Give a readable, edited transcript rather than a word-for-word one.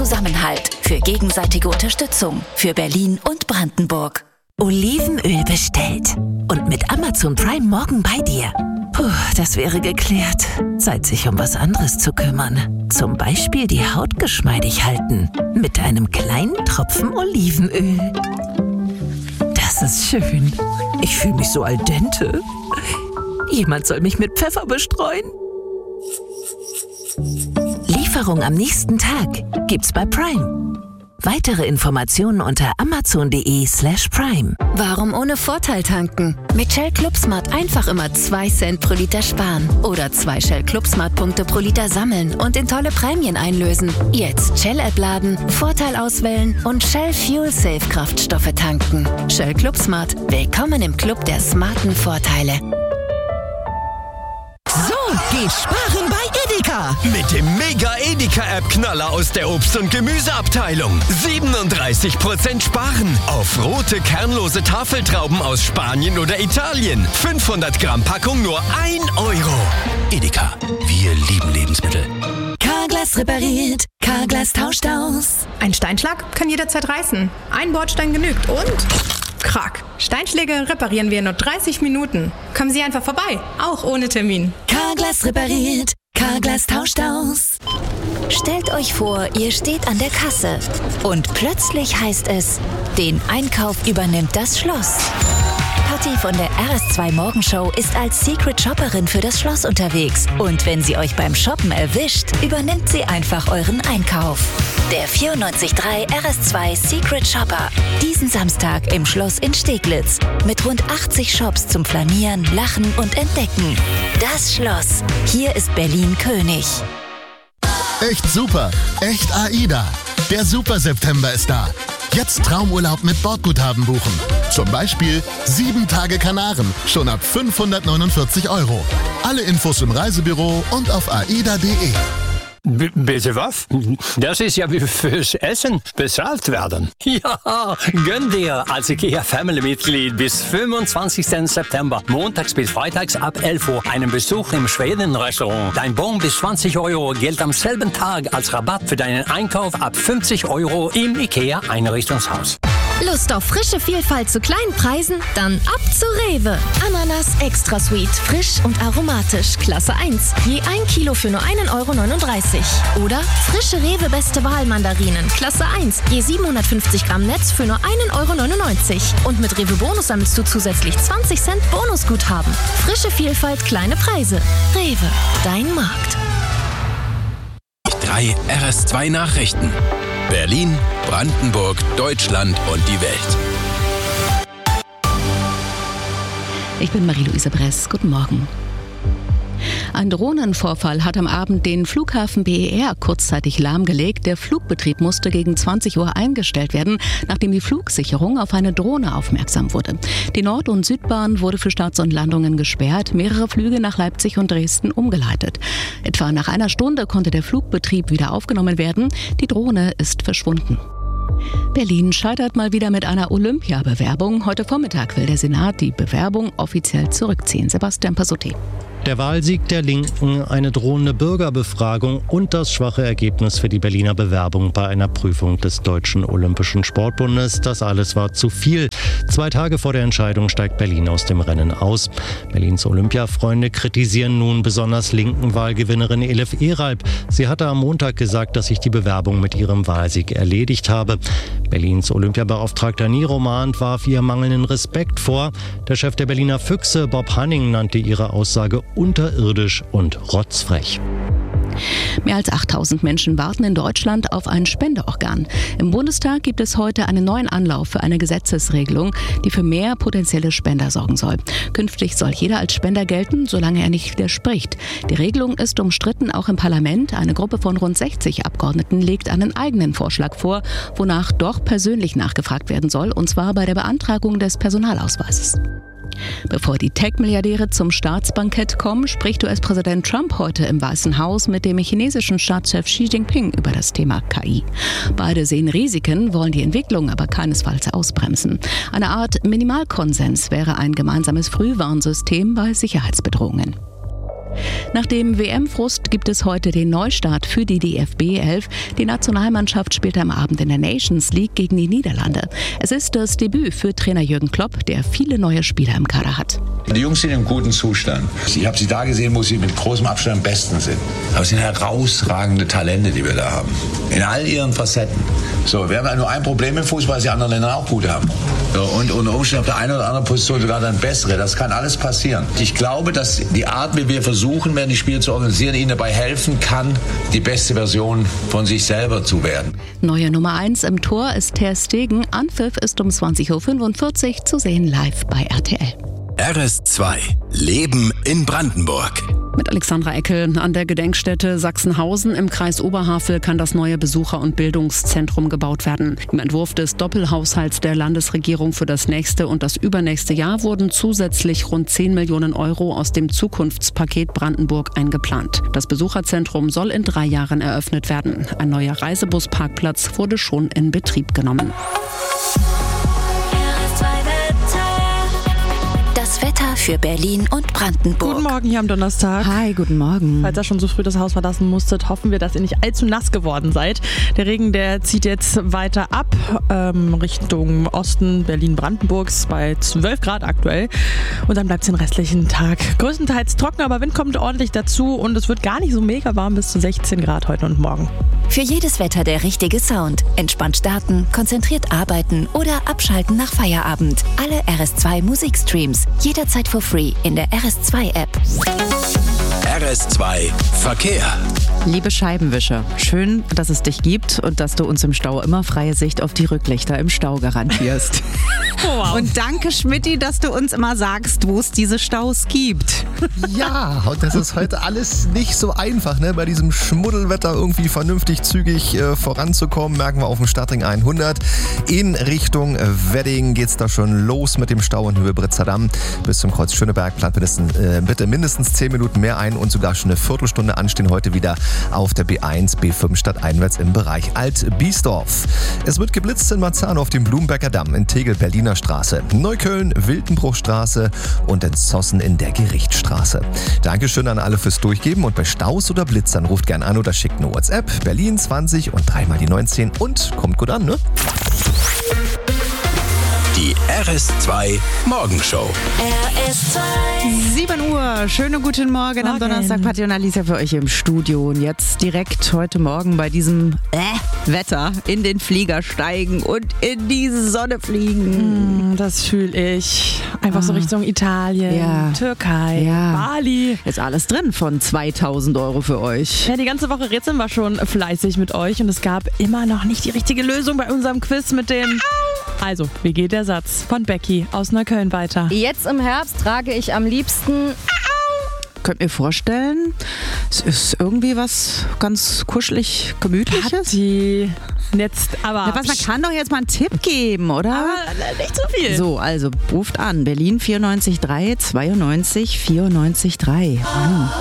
Zusammenhalt, für gegenseitige Unterstützung, für Berlin und Brandenburg. Olivenöl bestellt. Und mit Amazon Prime morgen bei dir. Puh, das wäre geklärt. Zeit, sich um was anderes zu kümmern. Zum Beispiel die Haut geschmeidig halten. Mit einem kleinen Tropfen Olivenöl. Das ist schön. Ich fühle mich so al dente. Jemand soll mich mit Pfeffer bestreuen. Lieferung am nächsten Tag gibt's bei Prime. Weitere Informationen unter amazon.de/prime. Warum ohne Vorteil tanken? Mit Shell ClubSmart einfach immer 2 Cent pro Liter sparen. Oder 2 Shell ClubSmart-Punkte pro Liter sammeln und in tolle Prämien einlösen. Jetzt Shell-App laden, Vorteil auswählen und Shell Fuel Safe Kraftstoffe tanken. Shell ClubSmart. Willkommen im Club der smarten Vorteile. So, geh sparen bei Edeka. Mit dem Mega-Edeka-App-Knaller aus der Obst- und Gemüseabteilung. 37% sparen auf rote, kernlose Tafeltrauben aus Spanien oder Italien. 500 Gramm Packung nur 1 Euro. Edeka, wir lieben Lebensmittel. Carglass repariert, Carglass tauscht aus. Ein Steinschlag kann jederzeit reißen. Ein Bordstein genügt und... Krack. Steinschläge reparieren wir in nur 30 Minuten. Kommen Sie einfach vorbei, auch ohne Termin. Carglass repariert, Carglass tauscht aus. Stellt euch vor, ihr steht an der Kasse und plötzlich heißt es, den Einkauf übernimmt das Schloss. Patti von der RS2 Morgenshow ist als Secret Shopperin für das Schloss unterwegs. Und wenn sie euch beim Shoppen erwischt, übernimmt sie einfach euren Einkauf. Der 94.3 RS2 Secret Shopper. Diesen Samstag im Schloss in Steglitz. Mit rund 80 Shops zum Flanieren, Lachen und Entdecken. Das Schloss. Hier ist Berlin König. Echt super. Echt AIDA. Der Super September ist da. Jetzt Traumurlaub mit Bordguthaben buchen. Zum Beispiel 7 Tage Kanaren, schon ab 549 €. Alle Infos im Reisebüro und auf aida.de. Bitte was? Das ist ja wie fürs Essen bezahlt werden. Ja, gönn dir als IKEA-Family-Mitglied bis 25. September, montags bis freitags ab 11 Uhr, einen Besuch im Schweden-Restaurant. Dein Bon bis 20 € gilt am selben Tag als Rabatt für deinen Einkauf ab 50 € im IKEA-Einrichtungshaus. Lust auf frische Vielfalt zu kleinen Preisen? Dann ab zu Rewe. Ananas Extra Sweet, frisch und aromatisch, Klasse 1. Je 1 Kilo für nur 1,39 €. Oder frische Rewe Beste Wahl Mandarinen, Klasse 1. Je 750 Gramm Netz für nur 1,99 €. Und mit Rewe Bonus sammelst du zusätzlich 20 Cent Bonusguthaben. Frische Vielfalt, kleine Preise. Rewe, dein Markt. 3 RS2 Nachrichten. Berlin, Brandenburg, Deutschland und die Welt. Ich bin Marie-Louise Bress. Guten Morgen. Ein Drohnenvorfall hat am Abend den Flughafen BER kurzzeitig lahmgelegt. Der Flugbetrieb musste gegen 20 Uhr eingestellt werden, nachdem die Flugsicherung auf eine Drohne aufmerksam wurde. Die Nord- und Südbahn wurde für Starts und Landungen gesperrt, mehrere Flüge nach Leipzig und Dresden umgeleitet. Etwa nach einer Stunde konnte der Flugbetrieb wieder aufgenommen werden. Die Drohne ist verschwunden. Berlin scheitert mal wieder mit einer Olympiabewerbung. Heute Vormittag will der Senat die Bewerbung offiziell zurückziehen. Sebastian Passotti. Der Wahlsieg der Linken, eine drohende Bürgerbefragung und das schwache Ergebnis für die Berliner Bewerbung bei einer Prüfung des Deutschen Olympischen Sportbundes. Das alles war zu viel. 2 Tage vor der Entscheidung steigt Berlin aus dem Rennen aus. Berlins Olympiafreunde kritisieren nun besonders linken Wahlgewinnerin Elif Eralp. Sie hatte am Montag gesagt, dass sich die Bewerbung mit ihrem Wahlsieg erledigt habe. Berlins Olympiabeauftragter Niroman warf ihr mangelnden Respekt vor. Der Chef der Berliner Füchse, Bob Hanning, nannte ihre Aussage unterirdisch und rotzfrech. Mehr als 8000 Menschen warten in Deutschland auf ein Spendeorgan. Im Bundestag gibt es heute einen neuen Anlauf für eine Gesetzesregelung, die für mehr potenzielle Spender sorgen soll. Künftig soll jeder als Spender gelten, solange er nicht widerspricht. Die Regelung ist umstritten, auch im Parlament. Eine Gruppe von rund 60 Abgeordneten legt einen eigenen Vorschlag vor, wonach doch persönlich nachgefragt werden soll, und zwar bei der Beantragung des Personalausweises. Bevor die Tech-Milliardäre zum Staatsbankett kommen, spricht US-Präsident Trump heute im Weißen Haus mit dem chinesischen Staatschef Xi Jinping über das Thema KI. Beide sehen Risiken, wollen die Entwicklung aber keinesfalls ausbremsen. Eine Art Minimalkonsens wäre ein gemeinsames Frühwarnsystem bei Sicherheitsbedrohungen. Nach dem WM-Frust gibt es heute den Neustart für die DFB 11. Die Nationalmannschaft spielt am Abend in der Nations League gegen die Niederlande. Es ist das Debüt für Trainer Jürgen Klopp, der viele neue Spieler im Kader hat. Die Jungs sind im guten Zustand. Ich habe sie da gesehen, wo sie mit großem Abstand am besten sind. Aber es sind herausragende Talente, die wir da haben. In all ihren Facetten. So, wir haben nur ein Problem im Fußball, dass die anderen Länder auch gut haben. So, und unter Umständen auf der einen oder anderen Position sogar dann bessere. Das kann alles passieren. Ich glaube, dass die Art, wie wir versuchen werden, die Spiele zu organisieren, ihnen dabei helfen kann, die beste Version von sich selber zu werden. Neue Nummer 1 im Tor ist Ter Stegen. Anpfiff ist um 20.45 Uhr zu sehen live bei RTL. RS2 Leben in Brandenburg. Mit Alexandra Eckel. An der Gedenkstätte Sachsenhausen im Kreis Oberhavel kann das neue Besucher- und Bildungszentrum gebaut werden. Im Entwurf des Doppelhaushalts der Landesregierung für das nächste und das übernächste Jahr wurden zusätzlich rund 10 Millionen Euro aus dem Zukunftspaket Brandenburg eingeplant. Das Besucherzentrum soll in 3 Jahren eröffnet werden. Ein neuer Reisebusparkplatz wurde schon in Betrieb genommen. Das Wetter für Berlin und Brandenburg. Guten Morgen hier am Donnerstag. Hi, guten Morgen. Falls ihr schon so früh das Haus verlassen musstet, hoffen wir, dass ihr nicht allzu nass geworden seid. Der Regen, der zieht jetzt weiter ab Richtung Osten Berlin-Brandenburgs bei 12 Grad aktuell. Und dann bleibt es den restlichen Tag größtenteils trocken, aber Wind kommt ordentlich dazu und es wird gar nicht so mega warm, bis zu 16 Grad heute und morgen. Für jedes Wetter der richtige Sound. Entspannt starten, konzentriert arbeiten oder abschalten nach Feierabend. Alle RS2 Musikstreams. Jederzeit for free in der RS2-App. RS2 Verkehr. Liebe Scheibenwischer, schön, dass es dich gibt und dass du uns im Stau immer freie Sicht auf die Rücklichter im Stau garantierst. Wow. Und danke, Schmidti, dass du uns immer sagst, wo es diese Staus gibt. Ja, und das ist heute alles nicht so einfach, ne? Bei diesem Schmuddelwetter irgendwie vernünftig zügig voranzukommen, merken wir auf dem Stadtring 100. In Richtung Wedding geht's da schon los mit dem Stau in Höhe Britzer Damm. Bis zum Kreuz Schöneberg plant bitte mindestens 10 Minuten mehr ein und sogar schon eine Viertelstunde anstehen heute wieder auf der B1, B5 stadteinwärts im Bereich Alt-Biesdorf. Es wird geblitzt in Marzahn auf dem Blumberger Damm, in Tegel Berliner Straße, Neukölln Wildenbruchstraße und in Zossen in der Gerichtsstraße. Dankeschön an alle fürs Durchgeben und bei Staus oder Blitzern ruft gern an oder schickt eine WhatsApp. Berlin 20 und 3 mal die 19 und kommt gut an, ne? Die RS2 Morgenshow. RS2 7 Uhr, schönen guten Morgen am Donnerstag. Patti und Alicia für euch im Studio. Und jetzt direkt heute Morgen bei diesem Wetter in den Flieger steigen und in die Sonne fliegen. Das fühle ich. Einfach so Richtung Italien, Türkei, Bali. Ist alles drin von 2.000 Euro für euch. Ja, die ganze Woche rätseln wir schon fleißig mit euch und es gab immer noch nicht die richtige Lösung bei unserem Quiz mit dem... Also, wie geht der Satz von Becky aus Neukölln weiter? Jetzt im Herbst trage ich am liebsten... Könnt mir vorstellen, es ist irgendwie was ganz kuschelig, gemütliches. Patti, jetzt aber... Ja, man kann doch jetzt mal einen Tipp geben, oder? Aber nicht so viel. So, also ruft an. Berlin 94 3 92 94 3.